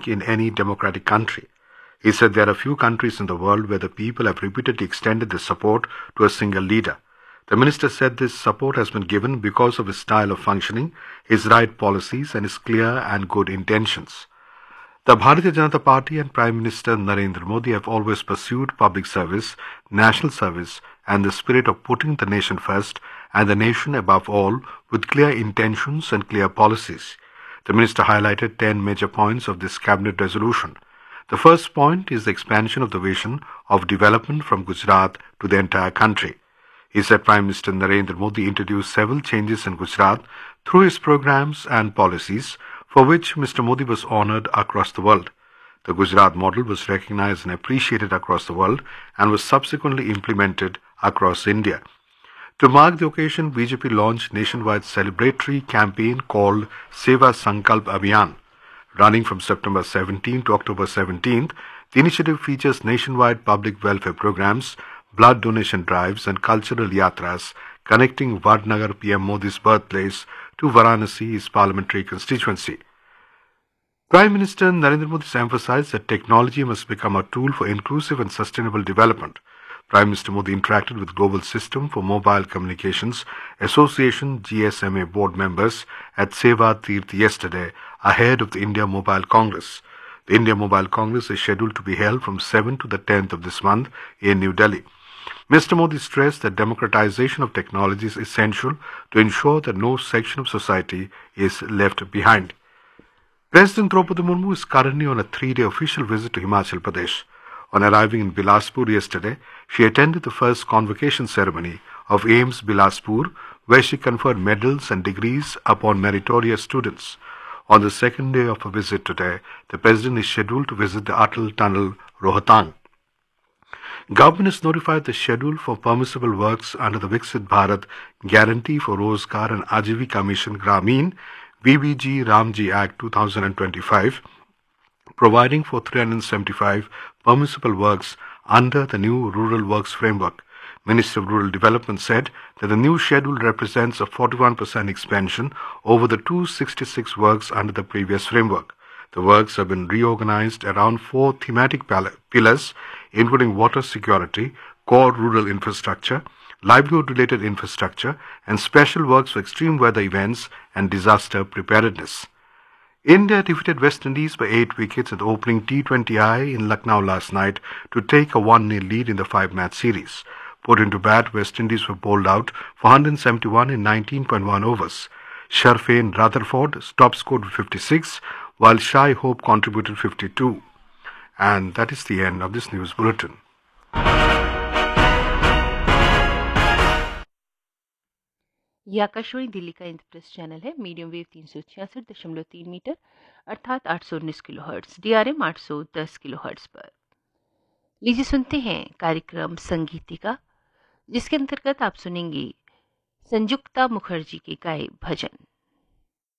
unlike in any democratic country. He said there are few countries in the world where the people have repeatedly extended their support to a single leader. The minister said this support has been given because of his style of functioning, his right policies and his clear and good intentions. The Bharatiya Janata Party and Prime Minister Narendra Modi have always pursued public service, national service and the spirit of putting the nation first and the nation above all with clear intentions and clear policies. The minister highlighted 10 major points of this cabinet resolution. The first point is the expansion of the vision of development from Gujarat to the entire country. He said Prime Minister Narendra Modi introduced several changes in Gujarat through his programs and policies, for which Mr. Modi was honoured across the world. The Gujarat model was recognised and appreciated across the world and was subsequently implemented across India. To mark the occasion, BJP launched nationwide celebratory campaign called Seva Sankalp Abhiyan. Running from September 17 to October 17th, the initiative features nationwide public welfare programs, blood donation drives and cultural yatras connecting Vadnagar PM Modi's birthplace to Varanasi, his parliamentary constituency. Prime Minister Narendra Modi emphasized that technology must become a tool for inclusive and sustainable development. Prime Minister Modi interacted with Global System for Mobile Communications Association GSMA board members at Seva Tirth yesterday ahead of the India Mobile Congress. The India Mobile Congress is scheduled to be held from 7th to the 10th of this month in New Delhi. Mr. Modi stressed that democratization of technology is essential to ensure that no section of society is left behind. President Draupadi Murmu is currently on a 3-day official visit to Himachal Pradesh. On arriving in Bilaspur yesterday, she attended the first convocation ceremony of AIMS Bilaspur, where she conferred medals and degrees upon meritorious students. On the second day of her visit today, the President is scheduled to visit the Atal Tunnel, Rohtang. Government has notified the schedule for permissible works under the Viksit Bharat Guarantee for Rozgar and Ajivika Mission Grameen VBG Ramji Act 2025, providing for 375 permissible works under the new Rural Works Framework. Minister of Rural Development said that the new schedule represents a 41% expansion over the 266 works under the previous framework. The works have been reorganized around 4 thematic pillars, including water security, core rural infrastructure, livelihood-related infrastructure, and special works for extreme weather events and disaster preparedness. India defeated West Indies by 8 wickets at the opening T20I in Lucknow last night to take a 1-0 lead in the 5-match series. Put into bat, West Indies were bowled out for 171 in 19.1 overs. Sharfane Rutherford top scored with 56, while Shai Hope contributed 52. And that is the end of this news bulletin. यह आकाशवाणी दिल्ली का Indraprastha channel है। Medium wave 366.3 metre अर्थात 819 kilohertz, DRM 810 kilohertz पर। लीजिए सुनते हैं कार्यक्रम संगीतिका, जिसके अंतर्गत आप सुनेंगे संजुक्ता मुखर्जी के गाए भजन।